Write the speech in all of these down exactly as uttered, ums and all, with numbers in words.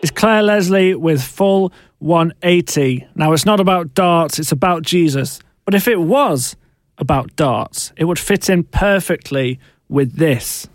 is Claire Leslie with Full one eighty. Now, it's not about darts, it's about Jesus. But if it was about darts, it would fit in perfectly with this.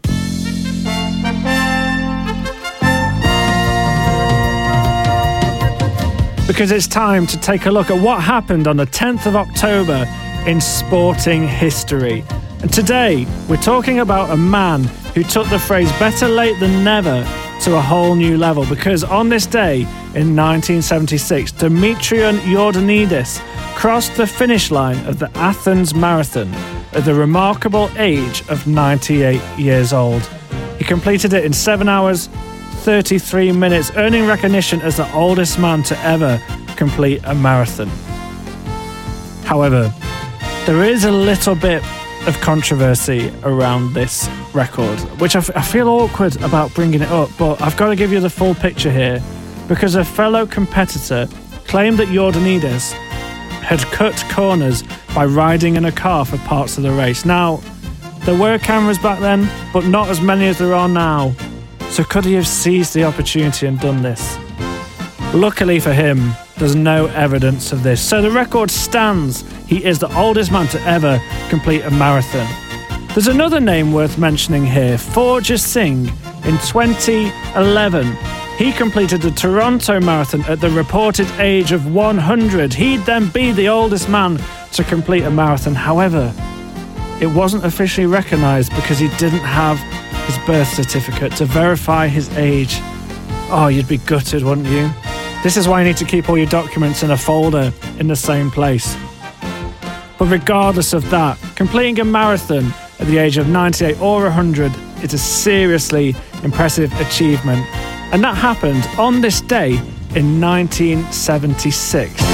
Because it's time to take a look at what happened on the tenth of October in sporting history. And today, we're talking about a man who took the phrase better late than never to a whole new level, because on this day in nineteen seventy-six, Dimitrion Ioannidis crossed the finish line of the Athens Marathon at the remarkable age of ninety-eight years old. He completed it in seven hours, thirty-three minutes, earning recognition as the oldest man to ever complete a marathon. However, there is a little bit of controversy around this record, which I, f- I feel awkward about bringing it up, but I've got to give you the full picture here, because a fellow competitor claimed that Ioannidis had cut corners by riding in a car for parts of the race. Now, there were cameras back then, but not as many as there are now, so could he have seized the opportunity and done this? Luckily for him, there's no evidence of this, so the record stands. He is the oldest man to ever complete a marathon. There's another name worth mentioning here, Forja Singh. In twenty eleven, he completed the Toronto Marathon at the reported age of one hundred. He'd then be the oldest man to complete a marathon. However, it wasn't officially recognised because he didn't have his birth certificate to verify his age. Oh, you'd be gutted, wouldn't you? This is why you need to keep all your documents in a folder in the same place. But regardless of that, completing a marathon at the age of ninety-eight or one hundred is a seriously impressive achievement. And that happened on this day in nineteen seventy-six.